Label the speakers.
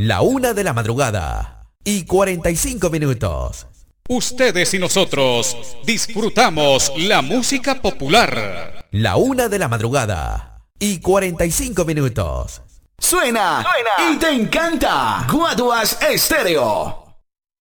Speaker 1: La 1 de la madrugada y 45 minutos.
Speaker 2: Ustedes y nosotros disfrutamos la música popular.
Speaker 1: La 1 de la madrugada y 45 minutos.
Speaker 3: Suena y te encanta. Guaduas Estéreo.